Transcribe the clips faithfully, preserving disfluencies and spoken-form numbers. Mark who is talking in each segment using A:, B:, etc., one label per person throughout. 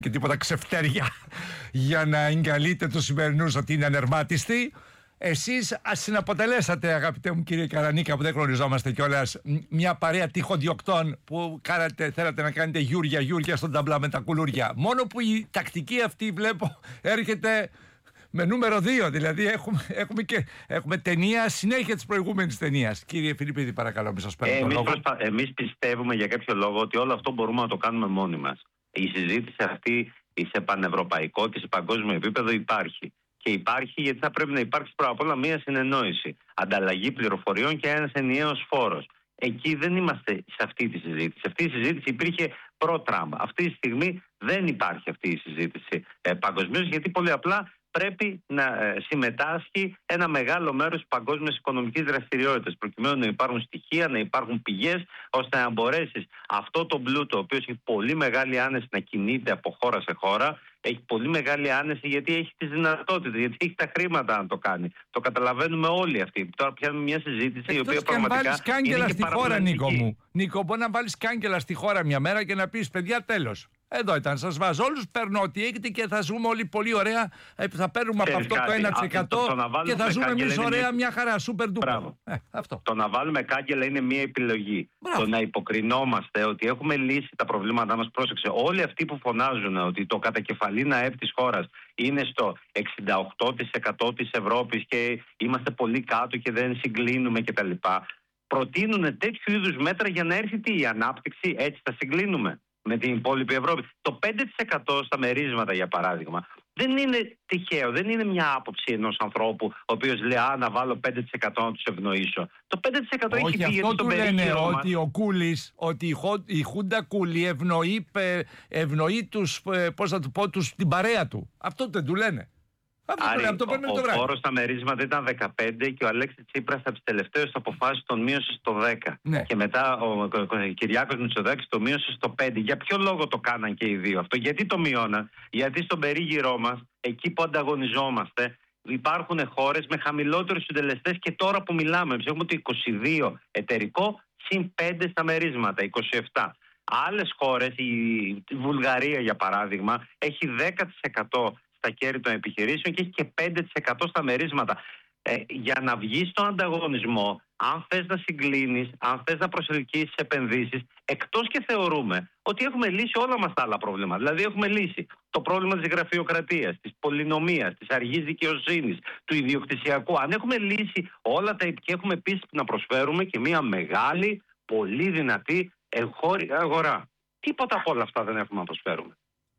A: και τίποτα ξεφτέρια για να εγκαλείτε τους σημερινούς ότι είναι ανερμάτιστοι. Εσείς συναποτελέσατε, αγαπητέ μου κύριε Καρανίκα, που δεν γνωριζόμαστε κιόλας, μια παρέα τυχοδιοκτών που κάνατε, θέλατε να κάνετε γιούρια γιούρια στον ταμπλά με τα κουλούρια. Μόνο που η τακτική αυτή, βλέπω, έρχεται με νούμερο δύο. Δηλαδή έχουμε, έχουμε, και, έχουμε ταινία συνέχεια της προηγούμενης ταινίας. Κύριε Φιλιππίδη, παρακαλώ, μη σας παίρνω τον λόγο.
B: Προσπα... Εμείς πιστεύουμε για κάποιο λόγο ότι όλο αυτό μπορούμε να το κάνουμε μόνοι μας. Η συζήτηση αυτή σε πανευρωπαϊκό και σε παγκόσμιο επίπεδο υπάρχει. Και υπάρχει γιατί θα πρέπει να υπάρξει πρώτα απ' όλα μία συνεννόηση, ανταλλαγή πληροφοριών και ένας ενιαίος φόρος. Εκεί δεν είμαστε σε αυτή τη συζήτηση. Αυτή η συζήτηση υπήρχε προ-Τραμπ. Αυτή τη στιγμή δεν υπάρχει αυτή η συζήτηση ε, παγκοσμίως, γιατί πολύ απλά πρέπει να ε, συμμετάσχει ένα μεγάλο μέρος της παγκόσμιας οικονομικής δραστηριότητας, προκειμένου να υπάρχουν στοιχεία, να υπάρχουν πηγές, ώστε να μπορέσεις αυτό το πλούτο, ο οποίος έχει πολύ μεγάλη άνεση να κινείται από χώρα σε χώρα, έχει πολύ μεγάλη άνεση γιατί έχει τις δυνατότητες, γιατί έχει τα χρήματα να το κάνει. Το καταλαβαίνουμε όλοι αυτοί. Τώρα πιάνουμε μια συζήτηση
A: εκτός
B: η οποία
A: και
B: πραγματικά.
A: Αν βάλεις κάγκελα στη χώρα, Νίκο μου. Νίκο, μπορεί να βάλεις κάγκελα στη χώρα μια μέρα και να πεις: παιδιά, τέλος. Εδώ ήταν, σας βάζω όλους, παίρνω ό,τι έχετε και θα ζούμε όλοι πολύ ωραία. Θα παίρνουμε από αυτό το ένα τοις εκατό και θα ζούμε εμείς ωραία, μια, μια χαρά, super duper. Ε, αυτό.
B: Το να βάλουμε κάγκελα είναι μια επιλογή.
A: Μπράβο.
B: Το να υποκρινόμαστε ότι έχουμε λύσει τα προβλήματά μας, πρόσεξε. Όλοι αυτοί που φωνάζουν ότι το κατακεφαλήν ΑΕΠ της χώρας είναι στο εξήντα οκτώ τοις εκατό της Ευρώπης και είμαστε πολύ κάτω και δεν συγκλίνουμε κτλ. Προτείνουν τέτοιου είδους μέτρα για να έρθει τι, η ανάπτυξη, έτσι θα συγκλίνουμε με την υπόλοιπη Ευρώπη. Το πέντε τοις εκατό στα μερίσματα, για παράδειγμα, δεν είναι τυχαίο, δεν είναι μια άποψη ενός ανθρώπου ο οποίος λέει: α, να βάλω πέντε τοις εκατό να τους ευνοήσω. Το πέντε τοις εκατό έχει
A: φύγει
B: αυτό
A: του λένε ότι ο Κούλης, ότι η, χο, η Χούντα Κούλη ευνοεί, ευνοεί τους, πώς να του πω, τους, την παρέα του. Αυτό δεν του λένε.
B: Άρη, ο, ο φόρος στα μερίσματα ήταν δεκαπέντε και ο Αλέξης Τσίπρας από τις τελευταίες αποφάσεις τον μείωσε στο δέκα.
A: Ναι.
B: Και μετά ο, ο, ο Κυριάκος Μητσοτάκης το μείωσε στο πέντε. Για ποιο λόγο το κάναν και οι δύο αυτό? Γιατί το μειώναν? Γιατί στον περίγυρό μας, εκεί που ανταγωνιζόμαστε, υπάρχουν χώρες με χαμηλότερους συντελεστές και τώρα που μιλάμε, εμείς έχουμε το είκοσι δύο εταιρικό συν πέντε στα μερίσματα, είκοσι επτά. Άλλες χώρες, η Βουλγαρία για παράδειγμα, έχει δέκα τοις εκατό στα κέρδη των επιχειρήσεων και έχει και πέντε τοις εκατό στα μερίσματα. Ε, για να βγεις στον ανταγωνισμό, αν θες να συγκλίνεις, αν θες να προσελκύσεις επενδύσεις, εκτός και θεωρούμε ότι έχουμε λύσει όλα μας τα άλλα προβλήματα. Δηλαδή έχουμε λύσει το πρόβλημα της γραφειοκρατίας, της πολυνομίας, της αργής δικαιοσύνης, του ιδιοκτησιακού. Αν έχουμε λύσει όλα τα και έχουμε επίσης να προσφέρουμε και μια μεγάλη, πολύ δυνατή εγχώρια αγορά. Τίποτα από όλα αυτά δεν έχουμε να προσφέρουμε.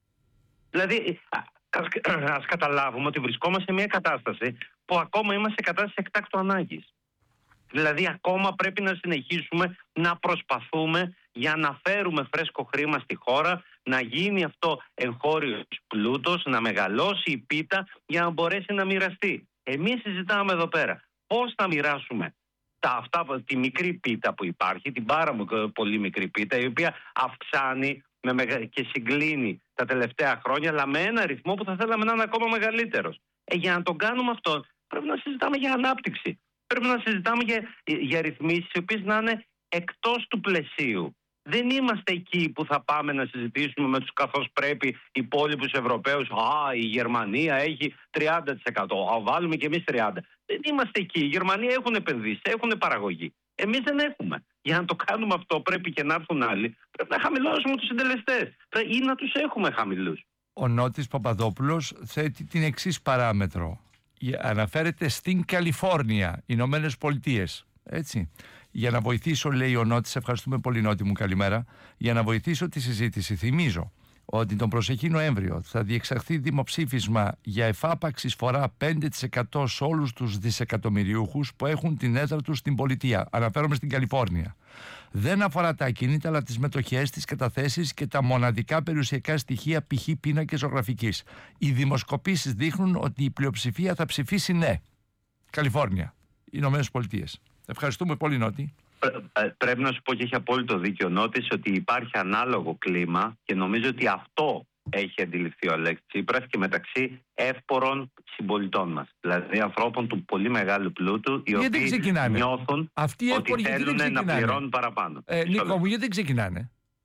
B: Δηλαδή, Ας, ας καταλάβουμε ότι βρισκόμαστε σε μια κατάσταση που ακόμα είμαστε σε κατάσταση εκτάκτου ανάγκης. Δηλαδή ακόμα πρέπει να συνεχίσουμε να προσπαθούμε για να φέρουμε φρέσκο χρήμα στη χώρα, να γίνει αυτό εγχώριος πλούτος, να μεγαλώσει η πίτα για να μπορέσει να μοιραστεί. Εμείς συζητάμε εδώ πέρα πώς θα μοιράσουμε τα, αυτά, τη μικρή πίτα που υπάρχει, την πάρα πολύ μικρή πίτα, η οποία αυξάνει και συγκλίνει τα τελευταία χρόνια, αλλά με ένα ρυθμό που θα θέλαμε να είναι ακόμα μεγαλύτερος. Ε, για να τον κάνουμε αυτό, πρέπει να συζητάμε για ανάπτυξη. Πρέπει να συζητάμε για, για ρυθμίσεις οι οποίες να είναι εκτός του πλαισίου. Δεν είμαστε εκεί που θα πάμε να συζητήσουμε με τους καθώς πρέπει υπόλοιπους Ευρωπαίους. Α, η Γερμανία έχει τριάντα τοις εκατό. Α, βάλουμε και εμείς τριάντα τοις εκατό. Δεν είμαστε εκεί. Οι Γερμανοί έχουν επενδύσει, έχουν παραγωγή. Εμείς δεν έχουμε. Για να το κάνουμε αυτό πρέπει και να έρθουν άλλοι. Πρέπει να χαμηλώσουμε τους συντελεστές ή να τους έχουμε χαμηλούς.
A: Ο Νότης Παπαδόπουλος θέτει την εξής παράμετρο. Αναφέρεται στην Καλιφόρνια, Ηνωμένες Πολιτείες. Έτσι. Για να βοηθήσω, λέει ο Νότης, ευχαριστούμε πολύ Νότη μου, καλημέρα. Για να βοηθήσω τη συζήτηση, θυμίζω ότι τον προσεχή Νοέμβριο θα διεξαχθεί δημοψήφισμα για εφάπαξη εισφορά πέντε τοις εκατό σε όλους τους δισεκατομμυριούχους που έχουν την έδρα τους στην πολιτεία. Αναφέρομαι στην Καλιφόρνια. Δεν αφορά τα ακίνητα, αλλά τις μετοχές, τις καταθέσεις και τα μοναδικά περιουσιακά στοιχεία, π.χ. πίνακες ζωγραφικής. Οι δημοσκοπήσεις δείχνουν ότι η πλειοψηφία θα ψηφίσει ναι. Καλιφόρνια, Ηνωμένες Πολιτείες. Ευχαριστούμε πολύ, Νότη.
B: Πρέπει να σου πω και έχει απόλυτο δίκιο Νότης ότι υπάρχει ανάλογο κλίμα και νομίζω ότι αυτό έχει αντιληφθεί ο Αλέξης Τσίπρας και μεταξύ εύπορων συμπολιτών μας. Δηλαδή ανθρώπων του πολύ μεγάλου πλούτου, οι
A: γιατί
B: οποίοι
A: ξεκινάνε
B: νιώθουν
A: αυτοί
B: ότι θέλουν να πληρώνουν παραπάνω.
A: Ε, Νίκο μου, γιατί δεν ξεκινάνε?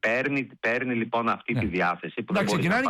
B: Παίρνει, παίρνει λοιπόν αυτή
A: ναι.
B: τη διάθεση που
A: να
B: δεν μπορεί
A: ξεκινάνε